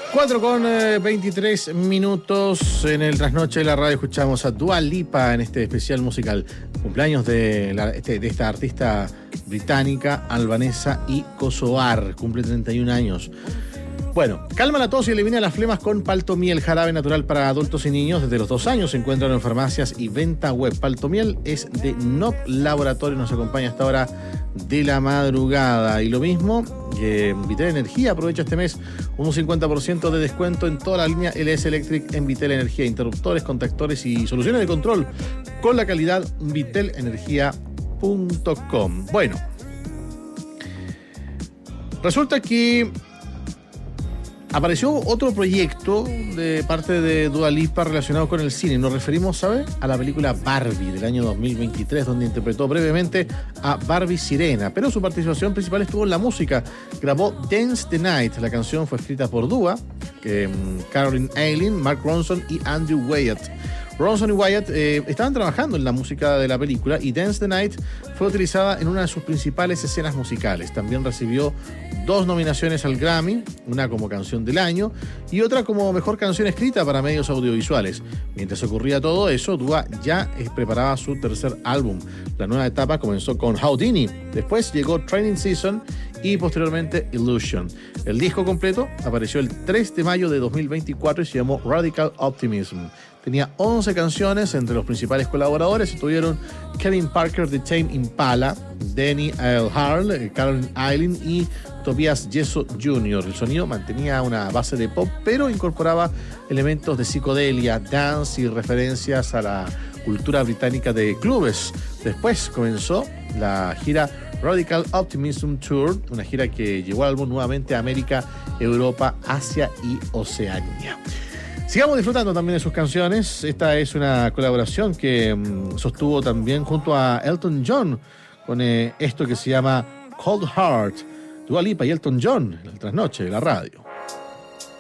4:23 en el trasnoche de la radio. Escuchamos a Dua Lipa en este especial musical. Cumpleaños de esta artista británica, albanesa y kosovar. Cumple 31 años. Bueno, calma la tos y elimina las flemas con Paltomiel, jarabe natural para adultos y niños. Desde los 2 años se encuentran en farmacias y venta web. Paltomiel es de NOP Laboratorio, nos acompaña hasta ahora de la madrugada. Y lo mismo, Vitel Energía aprovecha este mes un 50% de descuento en toda la línea LS Electric en Vitel Energía. Interruptores, contactores y soluciones de control con la calidad vitelenergia.com. Bueno, resulta que apareció otro proyecto de parte de Dua Lipa relacionado con el cine. Nos referimos, ¿sabe?, a la película Barbie del año 2023, donde interpretó brevemente a Barbie Sirena, pero su participación principal estuvo en la música. Grabó Dance the Night. La canción fue escrita por Dua, Caroline Eileen, Mark Ronson y Andrew Wyatt. Ronson y Wyatt estaban trabajando en la música de la película y Dance the Night fue utilizada en una de sus principales escenas musicales. También recibió 2 nominaciones al Grammy, una como canción del año y otra como mejor canción escrita para medios audiovisuales. Mientras ocurría todo eso, Dua ya preparaba su tercer álbum. La nueva etapa comenzó con Houdini, después llegó Training Season y posteriormente Illusion. El disco completo apareció el 3 de mayo de 2024 y se llamó Radical Optimism. Tenía 11 canciones. Entre los principales colaboradores estuvieron Kevin Parker de Tame Impala, Danny Earl, Caroline Eileen y Tobias Jesso Jr. El sonido mantenía una base de pop, pero incorporaba elementos de psicodelia, dance y referencias a la cultura británica de clubes. Después comenzó la gira Radical Optimism Tour, una gira que llevó al álbum nuevamente a América, Europa, Asia y Oceanía. Sigamos disfrutando también de sus canciones. Esta es una colaboración que sostuvo también junto a Elton John con esto que se llama Cold Heart. Dua Lipa y Elton John en el trasnoche de la radio.